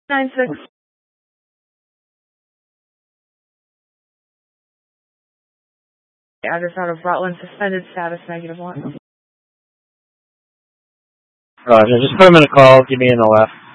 96. Address out of Rutland, suspended status -1. Roger, just put him in a call, give me an OF.